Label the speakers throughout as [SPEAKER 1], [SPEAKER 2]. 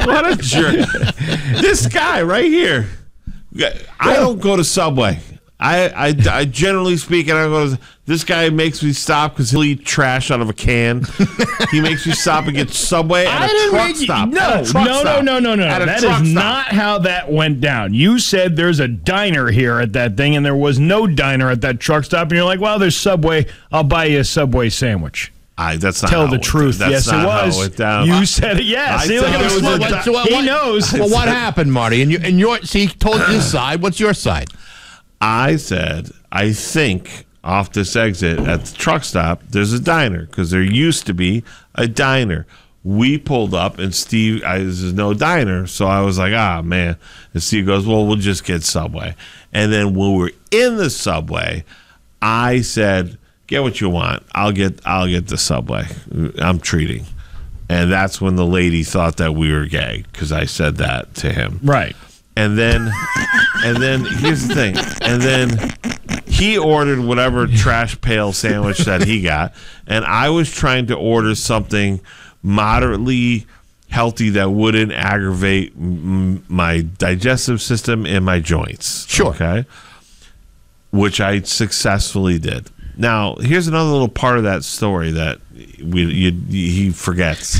[SPEAKER 1] What a jerk. This guy right here. I don't go to Subway. I generally speaking, I go. This guy makes me stop because he'll eat trash out of a can. He makes me stop and get Subway at a truck stop.
[SPEAKER 2] No. That is not how that went down. You said there's a diner here at that thing, and there was no diner at that truck stop. And you're like, well, there's Subway. I'll buy you a Subway sandwich.
[SPEAKER 1] That's not
[SPEAKER 2] Tell
[SPEAKER 1] how
[SPEAKER 2] the
[SPEAKER 1] it
[SPEAKER 2] truth.
[SPEAKER 1] That's
[SPEAKER 2] Yes,
[SPEAKER 1] not
[SPEAKER 2] it
[SPEAKER 1] how
[SPEAKER 2] was.
[SPEAKER 1] went down.
[SPEAKER 2] You said it. Yes. See, look at him. He knows.
[SPEAKER 3] Well, what happened, Marty? And your see, he told his side. What's your side?
[SPEAKER 1] I said, I think off this exit at the truck stop, there's a diner because there used to be a diner. We pulled up and Steve, there's no diner. So I was like, man. And Steve goes, well, we'll just get Subway. And then when we're in the Subway, I said, get what you want. I'll get the Subway. I'm treating. And that's when the lady thought that we were gay because I said that to him.
[SPEAKER 2] Right.
[SPEAKER 1] And then here's the thing. And then he ordered whatever trash pail sandwich that he got, and I was trying to order something moderately healthy that wouldn't aggravate my digestive system and my joints.
[SPEAKER 3] Sure.
[SPEAKER 1] Okay. Which I successfully did. Now, here's another little part of that story that he forgets.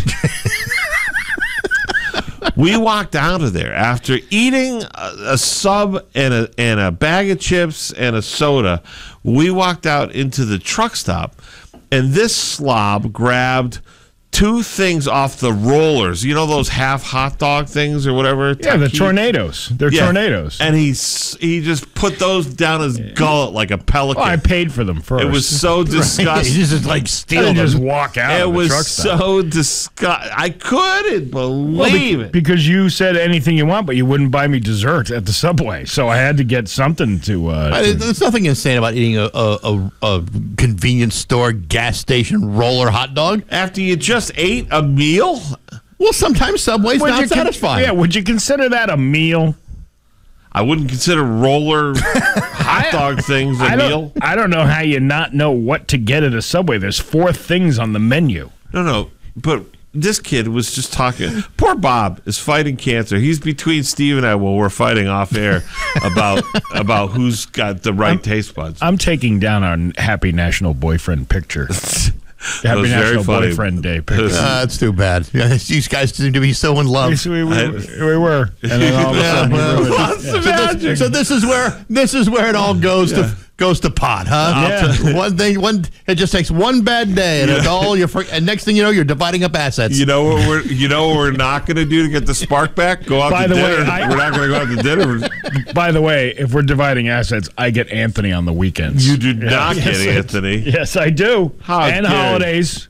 [SPEAKER 1] We walked out of there after eating a sub and a bag of chips and a soda. We walked out into the truck stop, and this slob grabbed two things off the rollers. You know those half hot dog things or whatever?
[SPEAKER 2] Yeah, the tornadoes. They're tornadoes.
[SPEAKER 1] And he just put those down his gullet like a pelican.
[SPEAKER 2] Oh, I paid for them first.
[SPEAKER 1] It was so disgusting.
[SPEAKER 3] He just like steal them.
[SPEAKER 2] Just walk out.
[SPEAKER 1] It
[SPEAKER 2] of the
[SPEAKER 1] was
[SPEAKER 2] truck stop.
[SPEAKER 1] so disgusting. I couldn't believe it.
[SPEAKER 2] Because you said anything you want, but you wouldn't buy me dessert at the Subway, so I had to get something to.
[SPEAKER 3] There's nothing insane about eating a convenience store, gas station roller hot dog.
[SPEAKER 1] After you just ate a meal?
[SPEAKER 3] Well, sometimes Subway's not satisfying.
[SPEAKER 2] Would you consider that a meal?
[SPEAKER 1] I wouldn't consider roller hot dog things a meal.
[SPEAKER 2] I don't know how you not know what to get at a Subway. There's 4 things on the menu.
[SPEAKER 1] No, but this kid was just talking. Poor Bob is fighting cancer. He's between Steve and I while we're fighting off air about who's got the right taste buds.
[SPEAKER 2] I'm taking down our Happy National Boyfriend picture. Happy National Boyfriend Day picture.
[SPEAKER 3] That's too bad. These guys seem to be so in love.
[SPEAKER 2] Yes, we were. And then all of a sudden,
[SPEAKER 3] so this is where it all goes to pot, huh?
[SPEAKER 2] Yeah.
[SPEAKER 3] It just takes one bad day, and it's all and next thing you know, you're dividing up assets.
[SPEAKER 1] You know what we're not going to do to get the spark back? Go out to dinner. We're not going to go out to dinner.
[SPEAKER 2] By the way, if we're dividing assets, I get Anthony on the weekends.
[SPEAKER 1] You do not get Anthony.
[SPEAKER 2] Yes, I do.
[SPEAKER 1] And
[SPEAKER 2] holidays.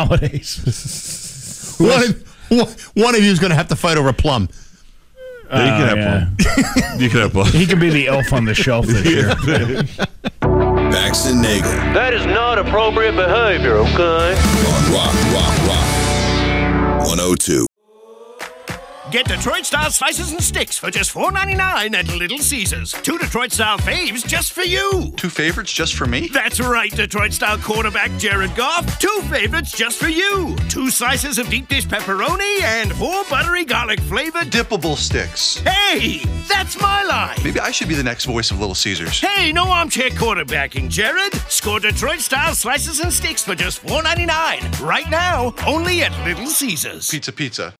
[SPEAKER 3] One of you is going to have to fight over Plum.
[SPEAKER 1] You can have Plum. You can have Plum.
[SPEAKER 2] He can be the elf on the shelf this year.
[SPEAKER 4] Bax and Nagel.
[SPEAKER 5] That is not appropriate behavior, okay?
[SPEAKER 4] On Rock 102.
[SPEAKER 6] Get Detroit-style slices and sticks for just $4.99 at Little Caesars. 2 Detroit-style faves just for you.
[SPEAKER 7] 2 favorites just for me?
[SPEAKER 6] That's right, Detroit-style quarterback Jared Goff. 2 favorites just for you. 2 slices of deep dish pepperoni and 4 buttery garlic-flavored
[SPEAKER 7] dippable sticks.
[SPEAKER 6] Hey, that's my line.
[SPEAKER 7] Maybe I should be the next voice of Little Caesars.
[SPEAKER 6] Hey, no armchair quarterbacking, Jared. Score Detroit-style slices and sticks for just $4.99. Right now, only at Little Caesars.
[SPEAKER 7] Pizza.